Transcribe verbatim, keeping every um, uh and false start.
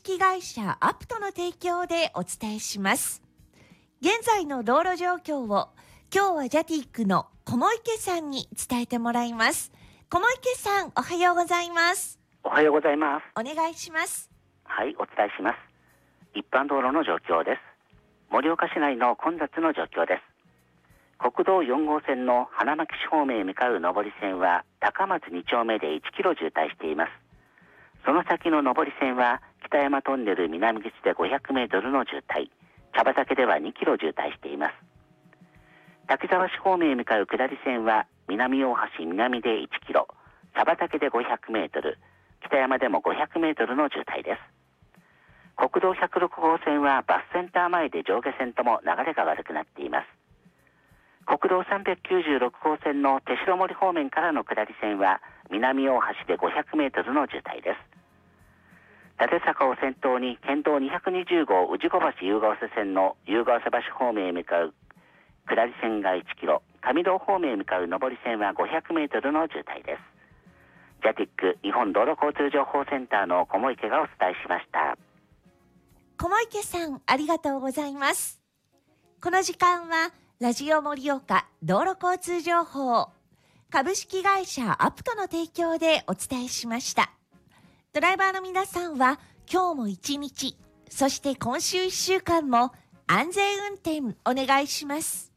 式会社アプトの提供でお伝えします。現在の道路状況を今日はジャティックの小池さんに伝えてもらいます。小池さん、おはようございます。 おはようございます。 お願いします。 はい、お伝えします。一般道路の状況です。盛岡市内の混雑の状況です。国道よん号線の花巻市方面へ向かう上り線は高松に丁目でいちキロ渋滞しています。その先の上り線は北山トンネル南口でごひゃくメートルの渋滞、茶畑ではにキロ渋滞しています。滝沢市方面へ向かう下り線は南大橋南でいちキロ、茶畑でごひゃくメートル、北山でもごひゃくメートルの渋滞です。国道ひゃくろく号線はバスセンター前で上下線とも流れが悪くなっています。国道さんびゃくきゅうじゅうろく号線の手代森方面からの下り線は南大橋でごひゃくメートルの渋滞です。立坂を先頭に県道にひゃくにじゅう号宇治小橋夕ヶ瀬線の夕ヶ瀬橋方面へ向かう下り線がいちキロ、上道方面へ向かう上り線はごひゃくメートルの渋滞です。ジャティック日本道路交通情報センターの小池がお伝えしました。 小池さん、ありがとうございます。この時間はラジオ盛岡道路交通情報株式会社アプトの提供でお伝えしました。ドライバーの皆さんは今日も一日、そして今週一週間も安全運転お願いします。